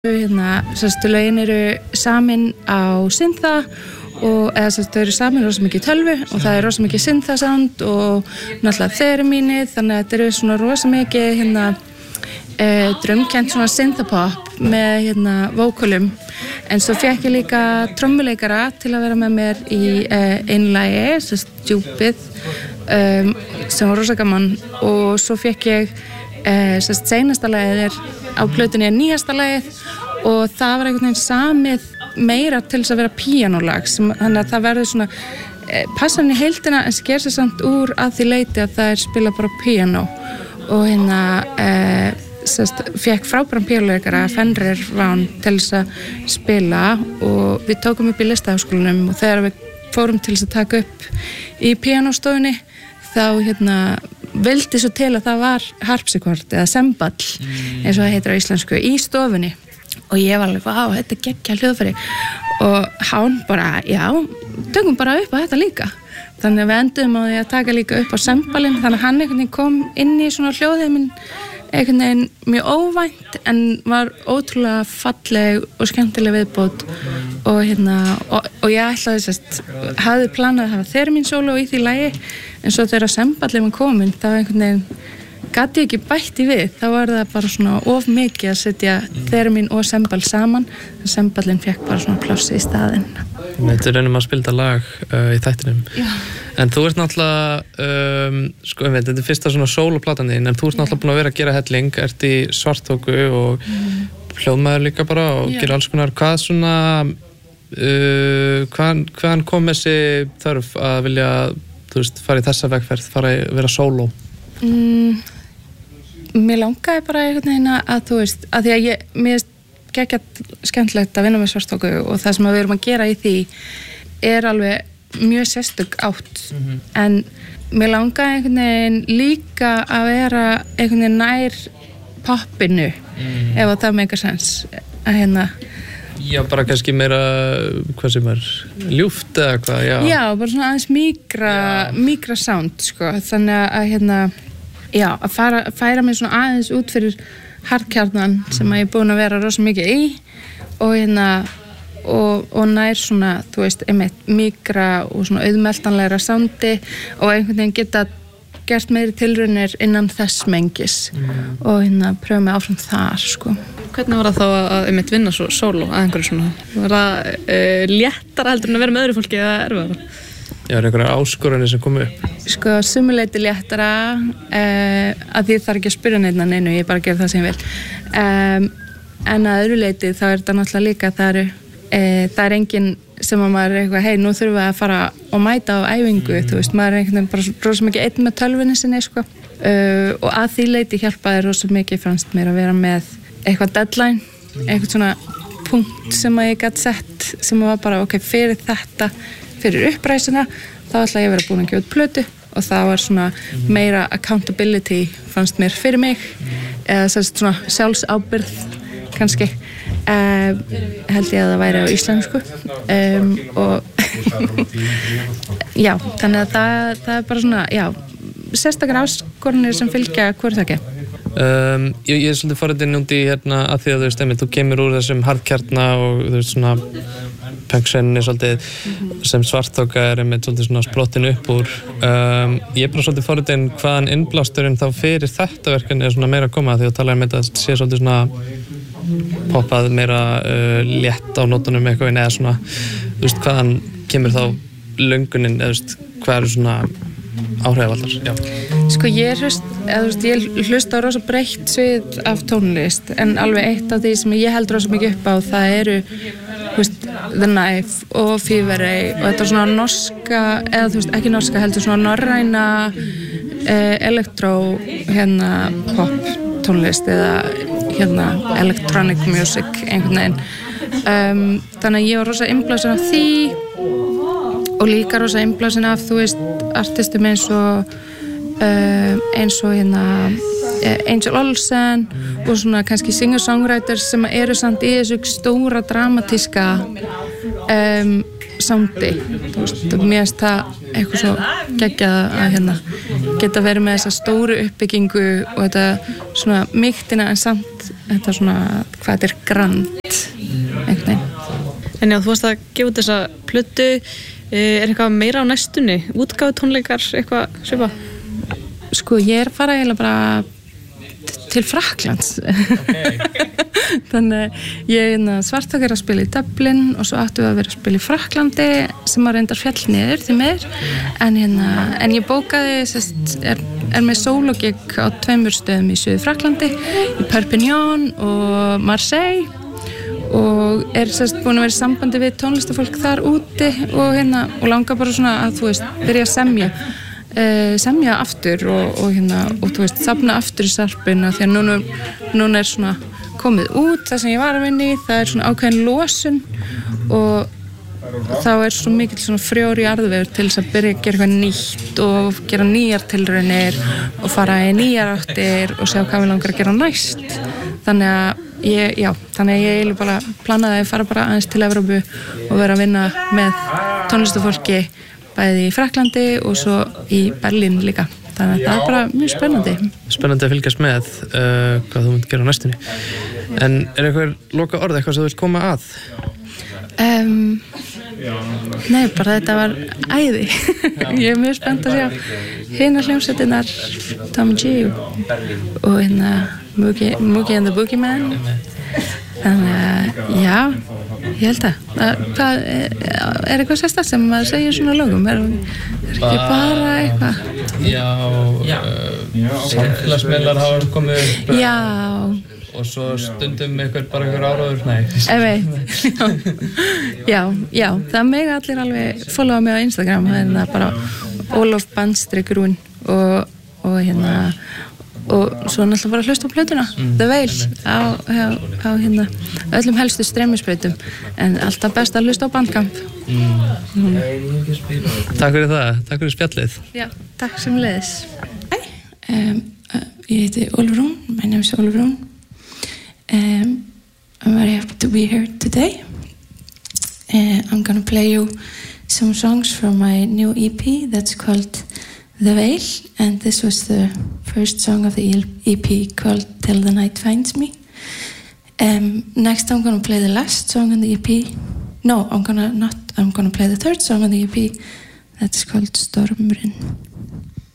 Lögin eru samin á syntha og þau eru samin rosa mikið í tölvu og það er rosa mikið syntha sound og náttúrulega þeirmínið, þannig að þetta eru svona rosa mikið drumkennt svona synthapop með vókulum, en svo fékk ég líka trommuleikara til að vera með mér í einu lagi, Stupid, sem var rosa gaman, og svo fékk ég seinasta lagið á plötunni nýjasta lagið og það var einhvern veginn samið meira til þess að vera píanólag, þannig að það verður svona passar hann í heildina en sker sig samt úr að því leiti að það er spilað bara píanó og fekk frábæran píanóleikara Fenrir Vaughn til þess að spila og við tókum upp í Listaháskólanum og þegar við fórum til þess að taka upp í píanóstofunni þá vildi svo til að það var harpsichord eða semball eins og það heitir á íslensku í stofunni og ég var alveg, vá, þetta er geggjað hljóðfæri og hann bara, já, tökum bara upp á þetta líka, þannig að við enduðum á því að taka líka upp á semballin, þannig að hann einhvern veginn kom inn í svona hljóðheiminn einhvern veginn mjög óvænt en var ótrúlega falleg og skemmtileg viðbót og ég ætlaði hafði planað að hafa þeirmín sóló í því lagi en svo þegar semballin var komin þá einhvern veginn gat ég ekki bætt í við, þá var það bara svona of mikið að setja þeirmín og semball saman, en semballin fekk bara svona plássi í staðinn. Þetta er raunum að spila lag í þættinum. Já. En þú ert náttúrulega, þetta er fyrsta svona sólóplatan þín, en þú ert náttúrulega búin að vera að gera helling, ert í Svartþoku og hljóðmaður líka bara og gera alls konar. Hvað svona, hvaðan kom þessi þörf að vilja, fara í þessa vegferð, fara að vera sóló? Mér langaði bara einhvern veginn að að því að mér er geggjað skemmtilegt að vinna með Svartþoku og það sem við erum að gera í því er alveg mjög sérstök átt en mér langaði einhvern veginn líka að vera einhvern veginn nær poppinu ef það meikar sens að Já, bara kannski meira, hvað sem ljúft eða hvað, já. Já, bara svona aðeins mígra sound, þannig að færa mig svona aðeins út fyrir hardkjarnan sem að ég er búin að vera rosa mikið í og nær svona, einmitt mígra og svona auðmeltanlegra soundi og einhvern veginn geta gert meiri tilraunir innan þess mengis og pröfa mig áfram þar, Hvernig var það þá að einmitt vinna svo sóló að einhverju svona? Var það léttara heldur en að vera með öðru fólki eða erfiðara? Já, er einhverjar áskoranir sem komu upp? Sumuleyti léttara að því þarf ekki að spyrja neinu, ég bara gera það sem ég vil. En að öðru leyti þá er þetta náttúrulega líka það er enginn sem að maður er eitthvað, hei, nú þurfum við að fara og mæta á æfingu, maður er einhvern veginn bara rosa mikið einn með tölvunni sinni, og að því leyti hjálpaði rosa mikið fannst mér að vera með eitthvað deadline, eitthvað svona punkt sem að ég gat sett sem var bara, ok, fyrir þetta fyrir uppræsuna, þá ætla ég að vera búin að gefa út plötu og það var svona meira accountability fannst mér fyrir mig eða svona sjálfsábyrgð kannski held ég að það væri á íslensku og já, þannig að það er bara svona, já, sérstakar áskorunir sem fylgja hvort það ekki. Ég er svolítið forritin út í að því að þú kemur úr þessum hardkjarna og svona punk-senni svolítið sem Svartþoka er með svolítið svona sprottin upp úr ég er bara svolítið forritin hvaðan innblásturinn þá fyrir þetta verkefni er svona meira að koma því að tala þetta sé svolítið svona poppað meira létt á nótunum eitthvað eða svona hvaðan kemur þá löngunin eða hvað eru svona áhrifavaldar, já. Ég hlusta á rosa breytt svið af tónlist en alveg eitt af því sem ég held rosa mikið upp á það eru The Knife og Fever Ray og þetta svona norska eða ekki norska heldur svona norræna elektró pop tónlist eða electronic music einhvern veginn þannig að ég var rosa innblásin af því og líka rosa innblásin af artistum eins og Angel Olsen og svona kannski singer-songwriters sem eru samt í þessu stóra dramatíska soundi mér finnst það eitthvað svo geggjað að geta verið með þessa stóru uppbyggingu og þetta svona mýktina en samt þetta svona, hvað þetta er grand einhvern veginn. En já, þú varst að gefa út þessa plötu, eitthvað meira á næstunni? Útgáfu tónleikar, eitthvað svipað? Sko, ég að fara eiginlega bara til Frakklands. Þannig ég Svartþokkar að spila í Dublin og svo áttu að vera að spila í Frakklandi sem að reyndar fjall niður því meir en ég bókaði er með sólogig á 2 stöðum í Suður Frakklandi, í Perpignan og Marseille og er búin að vera í sambandi við tónlistafólk þar úti og langar bara svona að þú veist, byrja að semja aftur og þú veist, safna aftur í sarpinu því að núna er svona komið út það sem ég var að vinna í, það er svona ákveðin losun og þá er svo mikill svona frjór í arðvegur til þess að byrja að gera eitthvað nýtt og gera nýjar tilraunir og fara í nýjar áttir og sjá hvað við langar að gera næst þannig að ég bara planaði að fara bara aðeins til Evrópu og vera að vinna með tónlistafólki bæði í Frakklandi og svo í Berlín líka þannig að það er bara mjög spennandi að fylgjast með hvað þú munt gera á næstunni en er eitthvað loka orð, eitthvað sem þú vilt koma að? Nei, bara þetta var æði ég er mjög spennt að sjá hina hljómsveitirnar Tommy G og Mookie and the Boogeyman þannig að já, ég held að hvað er eitthvað sérstakt sem maður segir svona lögum er ekki bara eitthvað samfélagsmiðlar hafa komið upp já og svo stundum bara einhver áráður já, það mega allir alveg followa mig á Instagram það er bara Olof Bandstrik-Rún og svo náttúrulega bara hlusta á plötuna The Veil á öllum helstu streymisbreytum en alltaf best að hlusta á Bandcamp Takk fyrir það, takk fyrir spjallið Já, takk sem leiðis Ég heiti Ólöf Rún my name is Ólöf Rún I'm very happy to be here today I'm gonna play you some songs from my new EP that's called The Veil, and this was the first song of the EP called Till the Night Finds Me. Next I'm going to play the last song on the EP. No, I'm going to play the third song on the EP. That's called Stormurinn.